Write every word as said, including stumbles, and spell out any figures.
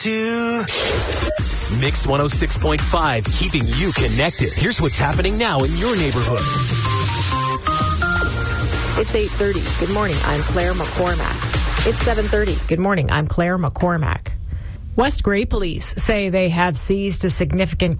To Mix one oh six point five, keeping you connected. Here's what's happening now in your neighborhood. It's eight thirty. Good morning. I'm Claire McCormack. It's seven thirty. Good morning. I'm Claire McCormack. West Gray police say they have seized a significant